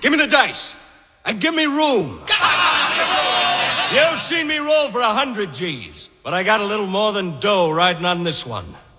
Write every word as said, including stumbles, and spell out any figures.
Give me the dice. And give me room. You've seen me roll for a hundred G's, but I got a little more than dough riding on this one.